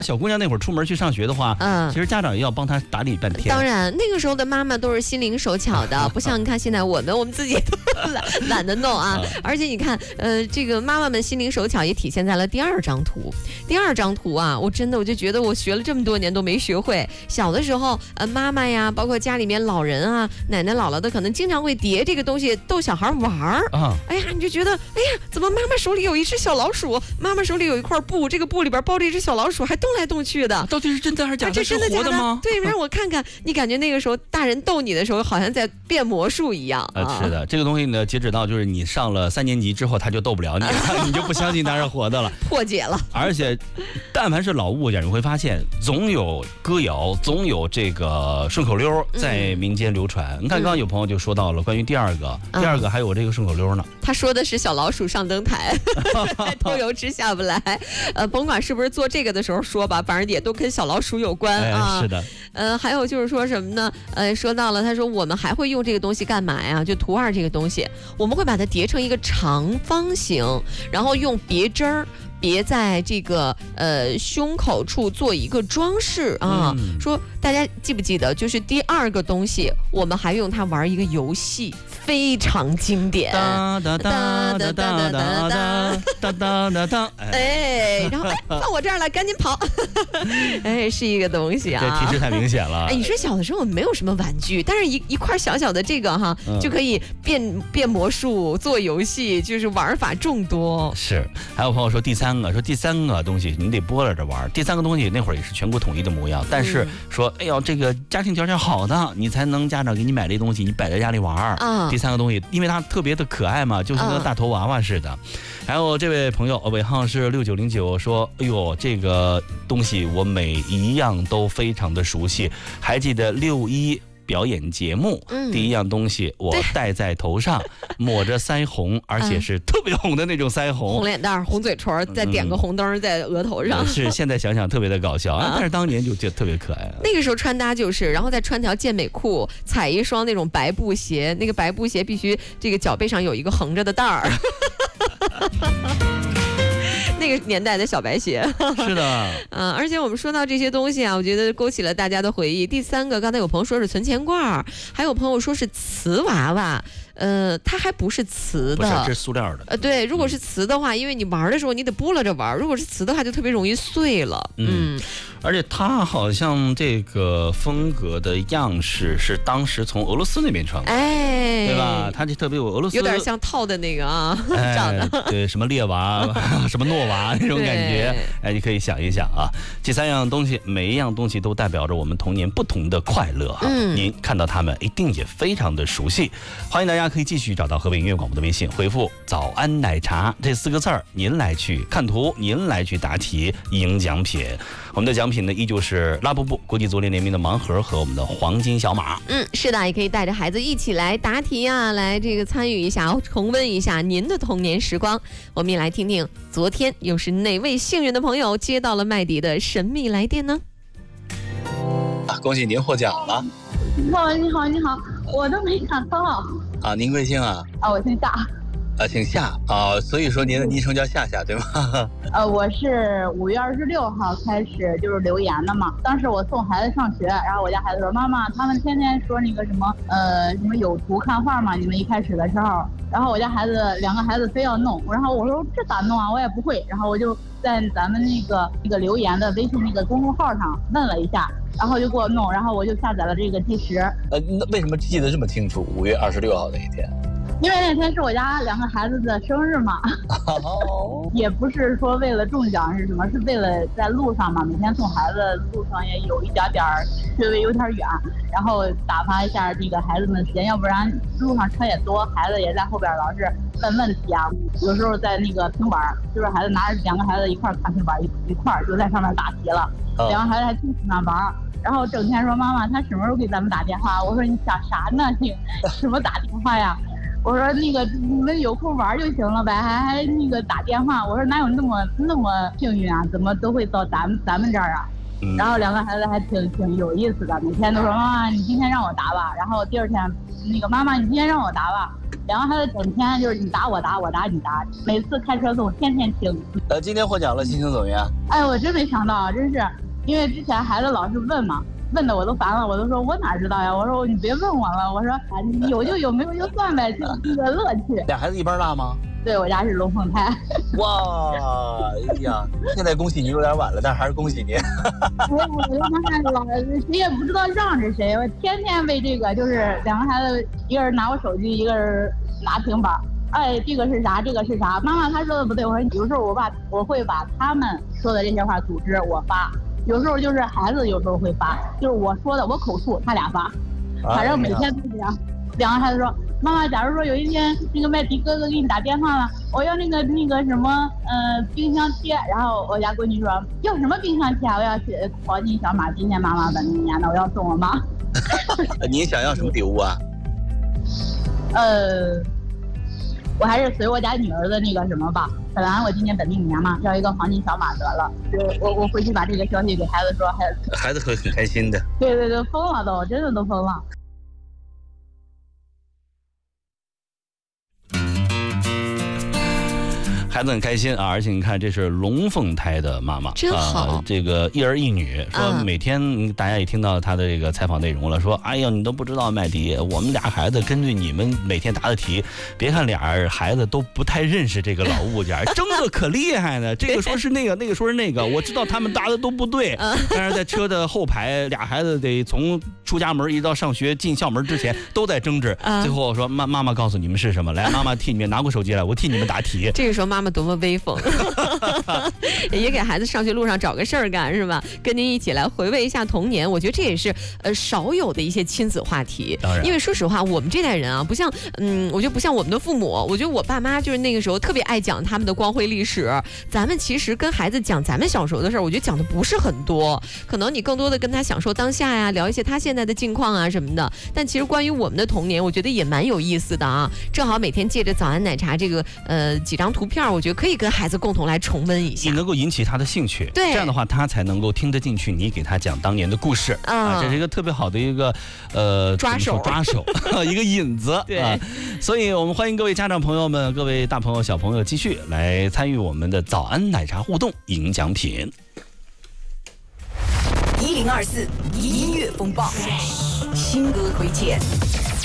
小姑娘那会儿出门去上学的话，其实家长也要帮她打理半天。 当然，那个时候的妈妈都是心灵手巧的，不像你看现在我们自己都懒得弄啊。而且你看，这个妈妈们心灵手巧也体现在了第二张图。第二张图啊，我就觉得我学了这么多年都没学会。小的时候，妈妈呀，包括家里面老人啊、奶奶姥姥的，可能经常会叠这个东西逗小孩玩儿啊。哎呀，你就觉得，哎呀，怎么妈妈手里有一只小老鼠，妈妈手里有一块布，这个布里边包着一只小老鼠，还动来动去的， 到底是真的还是假的？ 这真的假的吗？ 对，让我看看。你感觉那个时候大人逗你的时候，好像在变魔术一样。 是的，这个东西呢，截止到就是你上了3年级之后，他就逗不了你了，你就不相信他是活的了， 破解了。 而且，但凡是老物件，你会发现总有歌谣，总有这个顺口溜在民间流传。你看，刚刚有朋友就说到了关于第二个还有这个顺口溜呢。 他说的是小老鼠上灯台，偷油吃下不来。甭管是不是做这个的时候说吧，反正也都跟小老鼠有关啊。 是的。 还有就是说什么呢？说到了，他说我们还会用这个东西干嘛呀？就图案这个东西，我们会把它叠成一个长方形，然后用别针儿别在这个胸口处做一个装饰啊。说大家记不记得，就是第二个东西，我们还用它玩一个游戏，非常经典。哒哒哒哒哒哒哒哒哒哒哒。哎，然后到我这儿来，赶紧跑。哎，是一个东西啊。 这提示太明显了。 哎，你说小的时候我们没有什么玩具，但是一块小小的这个哈，就可以变魔术、做游戏，就是玩法众多。 是，还有朋友说第三个东西你得拨拉着玩。第三个东西那会儿也是全国统一的模样，但是说，哎呦，这个家庭条件好的，你才能家长给你买这东西，你摆在家里玩啊。第三个东西，因为它特别的可爱嘛，就像个大头娃娃似的。还有这位朋友尾号是6909说，哎呦，这个东西我每一样都非常的熟悉，还记得6·1表演节目，第一样东西我戴在头上，抹着腮红，而且是特别红的那种腮红， 红脸蛋、红嘴唇，再点个红灯在额头上。 是，现在想想特别的搞笑但是当年就觉得特别可爱。 那个时候穿搭就是，然后再穿条健美裤，踩一双那种白布鞋，那个白布鞋必须这个脚背上有一个横着的带儿。那个年代的小白鞋。 是的。 而且我们说到这些东西啊，我觉得勾起了大家的回忆。第三个，刚才有朋友说是存钱罐，还有朋友说是瓷娃娃。它还不是瓷的， 不是，这是塑料的。 对，如果是瓷的话，因为你玩的时候你得拨拉着玩，如果是瓷的话就特别容易碎了。 而且它好像这个风格的样式是当时从俄罗斯那边传过来，对吧？它就特别有俄罗斯， 有点像套的那个长得。 对，什么列娃、什么诺娃那种感觉。你可以想一想啊。这三样东西，每一样东西都代表着我们童年不同的快乐哈。您看到它们一定也非常的熟悉。欢迎大家可以继续找到河北音乐广播的微信，回复“早安奶茶”这4个字儿，您来去看图，您来去答题，赢奖品。我们的奖品呢，依旧是拉布布国际足联联名的盲盒和我们的黄金小马。 是的，也可以带着孩子一起来答题啊，来这个参与一下，重温一下您的童年时光。我们也来听听昨天又是哪位幸运的朋友接到了麦迪的神秘来电呢？ 恭喜您获奖了！ 你好，我都没想到啊！您贵姓啊？ 我姓夏。 姓夏啊，所以说您的昵称叫夏夏对吗？ 我是5月26号开始就是留言的嘛。当时我送孩子上学，然后我家孩子说：“妈妈，他们天天说那个什么有图看画嘛，你们一开始的时候。”然后我家2个孩子非要弄，然后我说这咋弄啊，我也不会。然后我就在咱们那个留言的微信那个公众号上问了一下，然后就给我弄，然后我就下载了这个计时。 那为什么记得这么清楚？5月26号那一天？ 因为那天是我家2个孩子的生日嘛，也不是说为了中奖是什么，是为了在路上嘛，每天送孩子路上也有一点稍微有点远，然后打发一下这个孩子们时间，要不然路上车也多，孩子也在后边老是问问题啊，有时候在那个平板，就是孩子拿着2个孩子一块看平板，一块就在上面打题了，2个孩子还挺喜欢玩。然后整天说妈妈，他什么时候给咱们打电话？我说你想啥呢？你什么打电话呀？我说那个你们有空玩就行了呗，还那个打电话。我说哪有那么幸运啊？怎么都会到咱们这儿啊？ 然后两个孩子还挺有意思的，每天都说妈妈你今天让我答吧，然后第二天那个妈妈你今天让我答吧，两个孩子整天就是你答我答，我答你答，每次开车送天天听。 今天获奖了，心情怎么样？ 哎，我真没想到，真是，因为之前孩子老是问嘛，问的我都烦了，我都说我哪知道呀，我说你别问我了，我说有就有，没有就算呗，这个乐趣。 俩孩子一般大吗？ 对，我家是龙凤胎。 哇，哎呀，现在恭喜您有点晚了，但还是恭喜您。 我老谁也不知道让着谁，我天天为这个，就是两个孩子，一个人拿我手机，一个人拿平板。哎，这个是啥？这个是啥？妈妈她说的不对，我说有时候我会把他们说的这些话组织我发，有时候就是孩子有时候会发，就是我说的我口述，他俩发，反正每天都这样。两个孩子说。妈妈，假如说有一天那个麦迪哥哥给你打电话了，我要那个什么冰箱贴，然后我家闺女说要什么冰箱贴啊？我要黄金小马，今年妈妈本命年的，我要送我妈。 您想要什么礼物啊？ 我还是随我家女儿的那个什么吧。本来我今年本命年嘛，要一个黄金小马得了。我回去把这个消息给孩子说， 孩子会很开心的。 对，疯了都，真的都疯了。 孩子很开心啊，而且你看，这是龙凤胎的妈妈， 真好。 这个一儿一女，说每天大家也听到她的这个采访内容了，说，哎呀，你都不知道麦迪，我们俩孩子根据你们每天答的题，别看俩孩子都不太认识这个老物件，争的可厉害呢。这个说是那个，那个说是那个，我知道他们答的都不对，但是在车的后排，俩孩子得从出家门一直到上学进校门之前都在争执。最后我说妈妈告诉你们是什么，来，妈妈替你们拿过手机来，我替你们答题。 这个时候妈妈多么威风，也给孩子上学路上找个事儿干是吧？跟您一起来回味一下童年，我觉得这也是少有的一些亲子话题。因为说实话，我们这代人啊，不像我觉得不像我们的父母，我觉得我爸妈就是那个时候特别爱讲他们的光辉历史。咱们其实跟孩子讲咱们小时候的事儿，我觉得讲的不是很多，可能你更多的跟他享受当下呀，聊一些他现在的近况啊什么的。但其实关于我们的童年，我觉得也蛮有意思的啊。正好每天借着早安奶茶这个几张图片，我觉得可以跟孩子共同来重温一下， 你能够引起他的兴趣， 对， 这样的话他才能够听得进去你给他讲当年的故事啊，这是一个特别好的一个抓手一个引子。 对所以我们欢迎各位家长朋友们、各位大朋友小朋友继续来参与我们的早安奶茶互动，赢奖品。 1024音乐风暴新歌推荐。